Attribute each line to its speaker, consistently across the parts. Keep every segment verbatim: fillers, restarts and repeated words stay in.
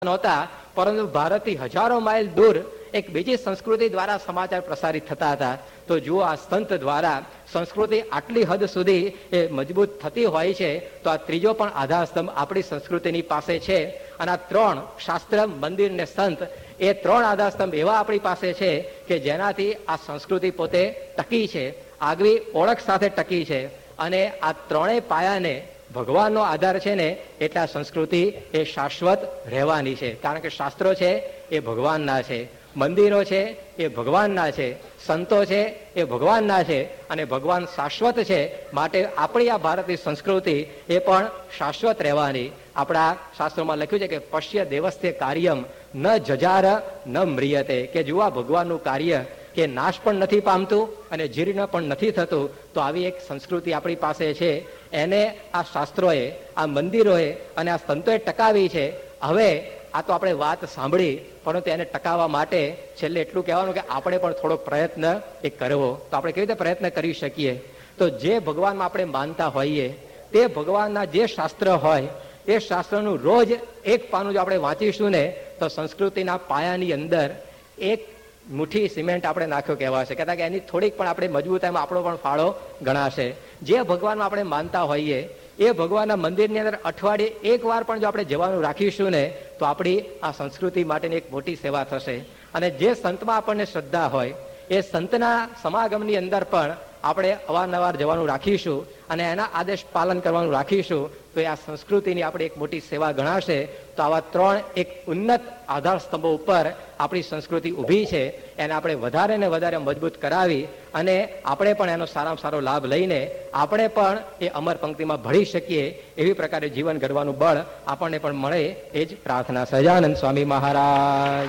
Speaker 1: નહોતા, પરંતુ ભારતથી હજારો માઇલ દૂર એક બીજી સંસ્કૃતિ દ્વારા સમાચાર પ્રસારિત થતા હતા. તો જુઓ, આ સંત દ્વારા સંસ્કૃતિ આટલી હદ સુધી એ મજબૂત થતી હોય છે, તો આ ત્રીજો પણ આધારસ્તંભ આપણી સંસ્કૃતિની પાસે છે. અને આ ત્રણ શાસ્ત્ર, મંદિર ને સંત, એ ત્રણ આધારસ્તંભ એવા આપણી પાસે છે કે જેનાથી આ સંસ્કૃતિ પોતે ટકી છે, આગવી ઓળખ સાથે ટકી છે. અને આ ત્રણેય પાયાને ભગવાનનો આધાર છે ને, એટલે આ સંસ્કૃતિ એ શાશ્વત રહેવાની છે. કારણ કે શાસ્ત્રો છે એ ભગવાનના છે, મંદિરો છે એ ભગવાનના છે, સંતો છે એ ભગવાનના છે, અને ભગવાન શાશ્વત છે. માટે આપણી આ ભારતીય સંસ્કૃતિ એ પણ શાશ્વત રહેવાની. આપણા શાસ્ત્રોમાં લખ્યું છે કે પશ્ય દેવસ્તે કાર્યમ ન જજાર ન મ્રિયતે, કે જુઓ ભગવાનનું કાર્ય કે નાશ પણ નથી પામતું અને જીર્ણ પણ નથી થતું. તો આવી એક સંસ્કૃતિ આપણી પાસે છે, એને આ શાસ્ત્રોએ, આ મંદિરોએ અને આ સંતોએ ટકાવી છે. હવે આ તો આપણે વાત સાંભળી, પરંતુ એને ટકાવવા માટે છેલ્લે એટલું કહેવાનું કે આપણે પણ થોડો પ્રયત્ન એ કરવો. તો આપણે કેવી રીતે પ્રયત્ન કરી શકીએ? તો જે ભગવાનમાં આપણે માનતા હોઈએ તે ભગવાનના જે શાસ્ત્ર હોય એ શાસ્ત્રનું રોજ એક પાનું જો આપણે વાંચીશું ને, તો સંસ્કૃતિના પાયાની અંદર એક મુઠ્ઠી સિમેન્ટ આપણે નાખ્યો કહેવાશે. કહેતા કે એની થોડીક પણ આપણે મજબૂતાઈમાં આપણો પણ ફાળો ગણાશે. જે ભગવાનમાં આપણે માનતા હોઈએ એ ભગવાનના મંદિરની અંદર અઠવાડિયે એક વાર પણ જો આપણે જવાનું રાખીશું ને, તો આપણી આ સંસ્કૃતિ માટેની એક મોટી સેવા થશે. અને જે સંતમાં આપણને શ્રદ્ધા હોય એ સંતના સમાગમની અંદર પણ આપણે અવારનવાર જવાનું રાખીશું અને એના આદેશ પાલન કરવાનું રાખીશું, તો એ આ સંસ્કૃતિની આપણે એક મોટી સેવા ગણાશે. તો આવા ત્રણ એક ઉન્નત આધાર સ્તંભો ઉપર આપણી સંસ્કૃતિ ઊભી છે, એને આપણે વધારે ને વધારે મજબૂત કરાવી અને આપણે પણ એનો સારામાં સારો લાભ લઈને આપણે પણ એ અમર પંક્તિમાં ભળી શકીએ, એવી પ્રકારે જીવન ઘડવાનું બળ આપણને પણ મળે, એ જ પ્રાર્થના. સહજાનંદ સ્વામી મહારાજ.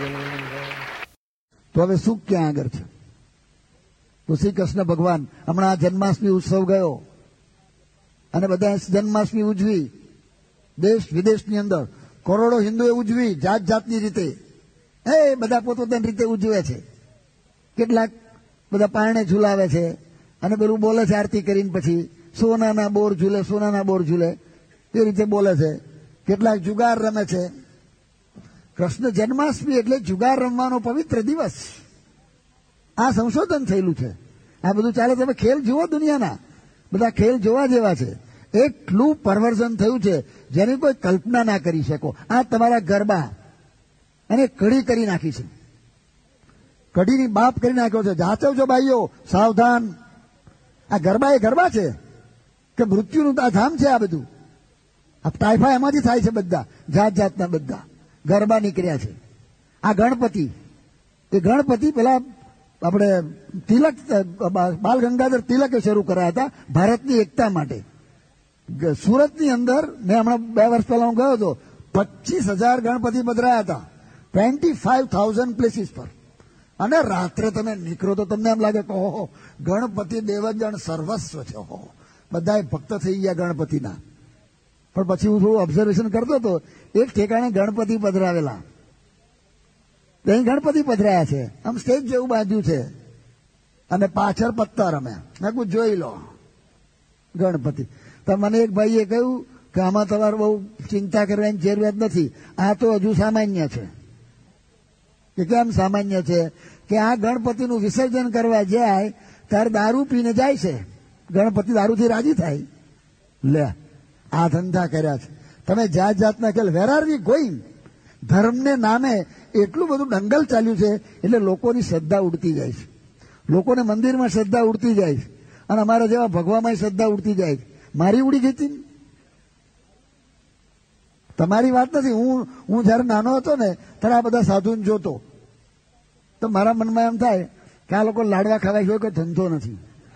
Speaker 2: તો હવે શું ક્યાં આગળ છે? તો શ્રી કૃષ્ણ ભગવાન હમણાં જન્માષ્ટમી ઉત્સવ ગયો અને બધા જન્માષ્ટમી ઉજવી, દેશ વિદેશની અંદર કરોડો હિન્દુએ ઉજવી, જાત જાતની રીતે. એ બધા પોતપોતાની રીતે ઉજવે છે. કેટલાક બધા પારણે ઝુલાવે છે અને પેલું બોલે છે આરતી કરીને, પછી સોનાના બોર ઝૂલે, સોનાના બોર ઝૂલે, એ રીતે બોલે છે. કેટલાક જુગાર રમે છે. કૃષ્ણ જન્માષ્ટમી એટલે જુગાર રમવાનો પવિત્ર દિવસ. આ સંશોધન થયેલું છે. આ બધું ચાલે. તમે ખેલ જુઓ, દુનિયાના બધા ખેલ જોવા જેવા છે. એટલું પરવર્ઝન થયું છે જેની કોઈ કલ્પના ના કરી શકો. આ તમારા ગરબા અને કઢી કરી નાખી છે, કઢીની બાપ કરી નાખ્યો છે. જાચવજો ભાઈઓ, સાવધાન. આ ગરબા એ ગરબા છે કે મૃત્યુનું આ ધામ છે? આ બધું આ ટાઈફા એમાંથી થાય છે. બધા જાત જાતના બધા ગરબા નીકળ્યા છે. આ ગણપતિ, એ ગણપતિ પેલા આપણે તિલક, બાલ ગંગાધર તિલકે શરૂ કરાયા હતા ભારતની એકતા માટે. સુરતની અંદર મેં હમણાં બે વર્ષ પહેલા હું ગયો હતો, પચીસ હજાર ગણપતિ પધરાયા હતા, ટ્વેન્ટી ફાઈવ થાઉઝન્ડ પ્લેસીસ પર. અને રાત્રે તમે નીકળો તો તમને એમ લાગે કે ઓહો, ગણપતિ દેવજણ સર્વસ્વ છે. ઓહો, બધા ભક્ત થઈ ગયા ગણપતિના. પણ પછી હું થોડું ઓબ્ઝર્વેશન કરતો હતો, એક ઠેકાણે ગણપતિ પધરાવેલા, અહીં ગણપતિ પધરાયા છે, આમ સ્ટેજ જેવું બાંધ્યું છે અને પાછળ પત્તા રમે. મેં કહું જોઈ લો ગણપતિ. તો મને એક ભાઈએ કહ્યું કે આમાં તમારે બહુ ચિંતા કરવાની જરૂરિયાત નથી, આ તો હજુ સામાન્ય છે. કે કેમ સામાન્ય છે? કે આ ગણપતિનું વિસર્જન કરવા જાય ત્યારે દારૂ પીને જાય છે. ગણપતિ દારૂથી રાજી થાય. લે, આ ધંધા કર્યા છે તમે જાત જાતના ખેલ. Where are V going? ધર્મને નામે એટલું બધું દંગલ ચાલ્યું છે એટલે લોકોની શ્રદ્ધા ઉડતી જાય છે. લોકોને મંદિરમાં શ્રદ્ધા ઉડતી જાય છે અને અમારા જેવા ભગવામાં શ્રદ્ધા ઉડતી જાય છે. મારી ઉડી ગઈ હતી, તમારી વાત નથી. હું હું જયારે નાનો હતો ને ત્યારે આ બધા સાધુને જોતો તો મારા મનમાં એમ થાય કે આ લોકો લાડવા ખાવા સિવાય કોઈ ધંધો નથી.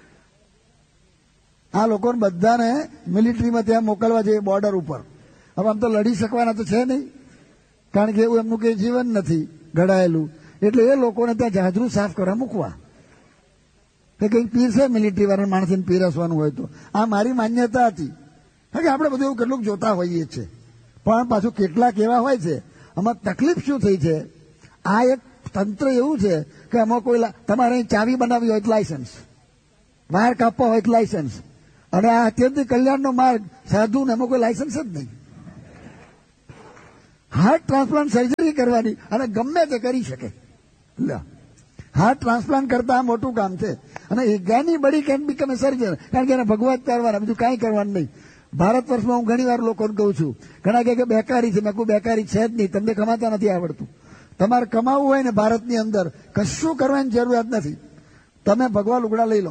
Speaker 2: આ લોકોને બધાને મિલિટરીમાં ત્યાં મોકલવા જોઈએ, બોર્ડર ઉપર. હવે આમ તો લડી શકવાના તો છે નહીં, કારણ કે એવું એમનું કંઈ જીવન નથી ઘડાયેલું. એટલે એ લોકોને ત્યાં જાજરૂ સાફ કરવા મૂકવા, કે કંઈક પીરસે મિલિટરી વાળા માણસને પીરસવાનું હોય તો. આ મારી માન્યતા હતી. કારણ કે આપણે બધું એવું કેટલુંક જોતા હોઈએ છીએ, પણ પાછું કેટલાક એવા હોય છે. આમાં તકલીફ શું થઈ છે? આ એક તંત્ર એવું છે કે આમાં કોઈ તમારે અહીં ચાવી બનાવી હોય તો લાયસન્સ, વાયર કાપવા હોય તો લાયસન્સ, અને આ અત્યંત કલ્યાણનો માર્ગ સાધુ ને એમાં કોઈ લાયસન્સ જ નહીં. હાર્ટ ટ્રાન્સપ્લાન્ટ સર્જરી કરવાની અને ગમે તે કરી શકે. હાર્ટ ટ્રાન્સપ્લાન્ટ કરતા આ મોટું કામ છે. અને એની બડી કેન બીકમ એ સર્જન, કારણ કે એને ભગવાન કરવાના, બીજું કાંઈ કરવાનું નહીં. ભારત વર્ષમાં હું ઘણી વાર લોકોને કહું છું, ઘણા કહે કે બેકારી છે. મેં કોઈ બેકારી છે જ નહીં. તમને કમાતા નથી આવડતું. તમારે કમાવવું હોય ને ભારતની અંદર કશું કરવાની જરૂરિયાત નથી. તમે ભગવા લુગડા લઈ લો,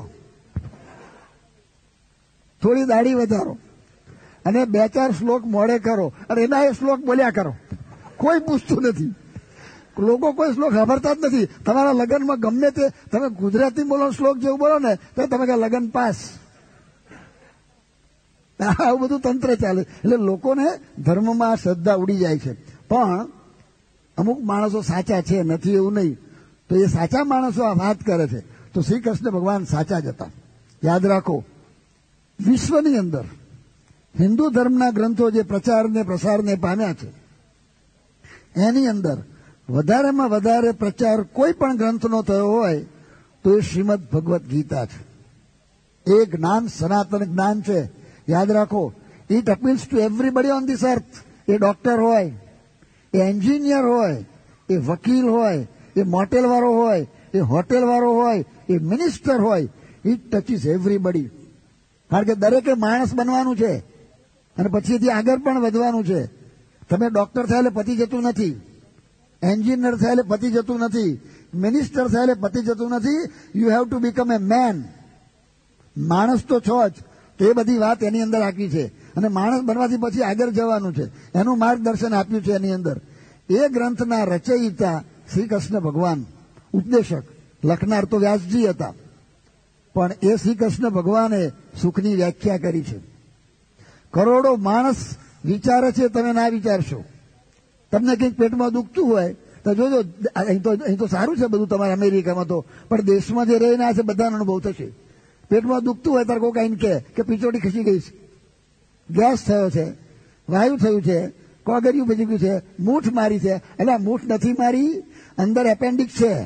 Speaker 2: થોડી દાઢી વધારો અને બે ચાર શ્લોક મોડે કરો અને એના એ શ્લોક બોલ્યા કરો. કોઈ પૂછતું નથી. લોકો કોઈ શ્લોક સાંભળતા જ નથી. તમારા લગ્નમાં ગમે તે તમે ગુજરાતી બોલો, શ્લોક જેવું બોલો ને તો તમે કે લગ્ન પાસ. આવું બધું તંત્ર ચાલે. એટલે લોકોને ધર્મમાં શ્રદ્ધા ઉડી જાય છે. પણ અમુક માણસો સાચા છે, નથી એવું નહીં. તો એ સાચા માણસો આ વાત કરે છે. તો શ્રી કૃષ્ણ ભગવાન સાચા જ હતા. યાદ રાખો, વિશ્વની અંદર હિન્દુ ધર્મના ગ્રંથો જે પ્રચારને પ્રસારને પામ્યા છે એની અંદર વધારેમાં વધારે પ્રચાર કોઈ પણ ગ્રંથનો થયો હોય તો એ શ્રીમદ ભગવદ્ ગીતા છે. એ જ્ઞાન સનાતન જ્ઞાન છે. યાદ રાખો, it અપીલ્સ two everybody on this earth. A doctor હોય, એ એન્જિનિયર હોય, એ વકીલ હોય, એ મોટેલવાળો હોય, એ હોટેલવાળો હોય, એ મિનિસ્ટર હોય, ઇટ ટચીસ એવરીબડી. કારણ કે દરેકે માણસ બનવાનું છે અને પછીથી આગળ પણ વધવાનું છે. તમે ડોક્ટર થયા એટલે પતી જતું નથી, એન્જિનિયર થયા એટલે પતી જતું નથી, મિનિસ્ટર થયા એટલે પતી જતું નથી. You have to become A main. માણસ તો છો જ. તો એ બધી વાત એની અંદર આપી છે અને માણસ બનવાથી પછી આગળ જવાનું છે. એનું માર્ગદર્શન આપ્યું છે એની અંદર. એ ગ્રંથના રચયિતા શ્રી કૃષ્ણ ભગવાન, ઉપદેશક લખનાર તો વ્યાસજી હતા. પણ એ શ્રી કૃષ્ણ ભગવાને સુખની વ્યાખ્યા કરી છે. કરોડો માણસ વિચારે છે, તમે ના વિચારશો. તમને કંઈક પેટમાં દુખતું હોય તો જોજો, અહીં તો અહીં તો સારું છે બધું તમારે અમેરિકામાં તો, પણ દેશમાં જે રહીને છે બધાનો અનુભવ થશે. પેટમાં દુખતું હોય ત્યારે કોઈ કાંઈ કહે કે પીચોટી ખસી ગઈ છે, ગેસ થયો છે, વાયુ થયું છે, કોગરિયું બચી ગયું છે, મૂઠ મારી છે. એટલે આ મૂઠ નથી મારી, અંદર એપેન્ડિક્સ છે.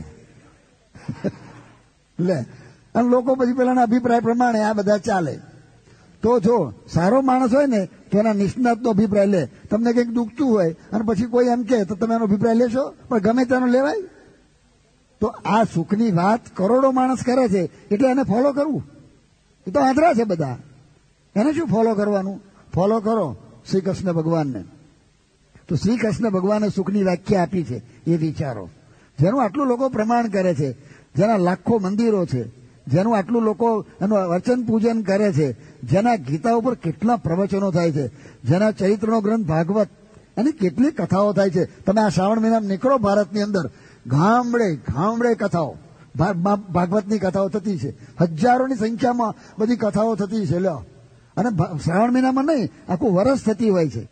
Speaker 2: લે, અને લોકો પછી પેલાના અભિપ્રાય પ્રમાણે આ બધા ચાલે. તો જો સારો માણસ હોય ને તો એના નિષ્ણાતનો અભિપ્રાય લે. તમને કંઈક દુખતું હોય અને પછી કોઈ એમ કહે તો તમે એનો અભિપ્રાય લેશો? પણ ગમે તેનો લેવાય. તો આ સુખની વાત કરોડો માણસ કરે છે એટલે એને ફોલો કરવું. એ તો આંધળા છે બધા. એને શું ફોલો કરવાનું? ફોલો કરો શ્રી કૃષ્ણ ભગવાનને. તો શ્રી કૃષ્ણ ભગવાને સુખની વ્યાખ્યા આપી છે. એ વિચારો જેનું આટલું લોકો પ્રમાણ કરે છે, જેના લાખો મંદિરો છે, જેનું આટલું લોકો એનું વચન પૂજન કરે છે, જેના ગીતા ઉપર કેટલા પ્રવચનો થાય છે, જેના ચરિત્રનો ગ્રંથ ભાગવત, એની કેટલી કથાઓ થાય છે. તમે આ શ્રાવણ મહિનામાં નીકળો ભારતની અંદર, ગામડે ગામડે કથાઓ, ભાગવતની કથાઓ થતી છે. હજારોની સંખ્યામાં બધી કથાઓ થતી છે. લ્યો, અને શ્રાવણ મહિનામાં નહીં, આખું વરસ થતી હોય છે.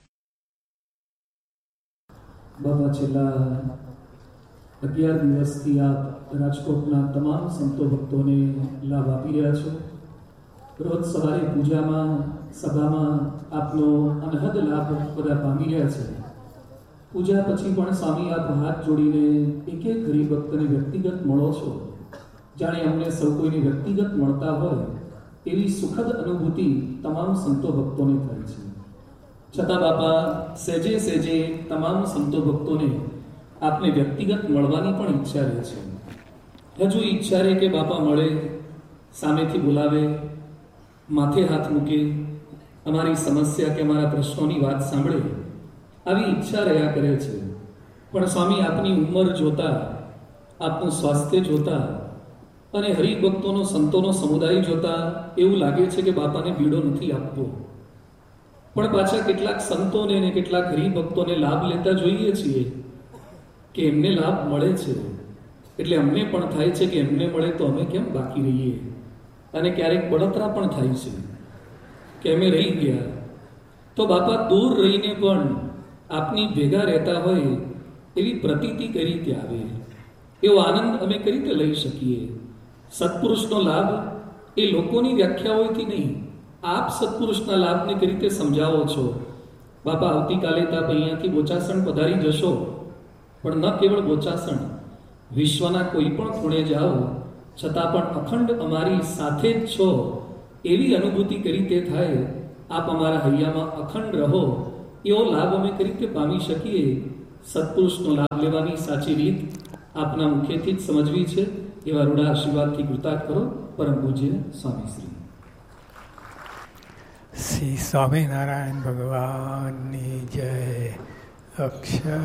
Speaker 3: બાબા છેલ્લા અગિયાર દિવસથી આપ રાજકોટના તમામ સંતો ભક્તોને લાભ આપી રહ્યા છો. રોજ સવારે પૂજામાં, સભામાં આપનો અનહદ લાભ બધા પામી રહ્યા છે. પૂજા પછી પણ સ્વામી આપ હાથ જોડીને એક એક ગરીબ ભક્તને વ્યક્તિગત મળો છો. જાણે અમને સૌ કોઈને વ્યક્તિગત મળતા હોય એવી સુખદ અનુભૂતિ તમામ સંતો ભક્તોને થાય છે. છતાં બાપા સેજે સેજે તમામ સંતો ભક્તોને આપને વ્યક્તિગત મળવાની પણ ઈચ્છા રહે છે. હજુ ઈચ્છા રહે કે બાપા મળે, સામેથી બોલાવે, માથે હાથ મૂકે, અમારી સમસ્યા કે અમારા પ્રશ્નોની વાત સાંભળે, આવી ઈચ્છા રહ્યા કરે છે. પણ સ્વામી આપની ઉંમર જોતા, આપનું સ્વાસ્થ્ય જોતા અને હરિભક્તોનો સંતોનો સમુદાય જોતા એવું લાગે છે કે બાપાને બીડો નથી આપવો. પણ પાછા કેટલાક સંતોને અને કેટલાક હરિભક્તોને લાભ લેતા જોઈએ છીએ કે એમને લાભ મળે છે એટલે અમને પણ થાય છે કે એમને મળે તો અમે કેમ બાકી રહીએ. અને ક્યારેક બળતરા પણ થાય છે કે અમે રહી ગયા. તો બાપા દૂર રહીને પણ આપની ભેગા રહેતા હોય એવી પ્રતીતિ કઈ રીતે આવે, એવો આનંદ અમે કઈ રીતે લઈ શકીએ? સત્પુરુષનો લાભ એ લોકોની વ્યાખ્યાઓથી નહીં, આપ સત્પુરુષના લાભને કઈ રીતે સમજાવો છો? બાપા આવતીકાલે તાપ અહીંયાથી બોચાસણ પધારી જશો, પણ ન કેવળ બોચાસણ, વિશ્વના કોઈ પણ ખૂણે જાઓ છતાં પણ અખંડ અમારી સાથે જ છો એવી અનુભૂતિ કઈ રીતે થાય? આપ અમારા હૈયામાં અખંડ રહો એવો લાભ અમે કઈ રીતે પામી શકીએ, સત્પુરુષનો લાભ લેવાની સાચી રીત આપના મુખ્યથી જ સમજવી છે. એવા રૂડા આશીર્વાદથી કૃતાર્થ કરો. પરમ પૂજ્ય સ્વામી શ્રી
Speaker 4: શ્રી સ્વામિનારાયણ ભગવાનની જય. અક્ષર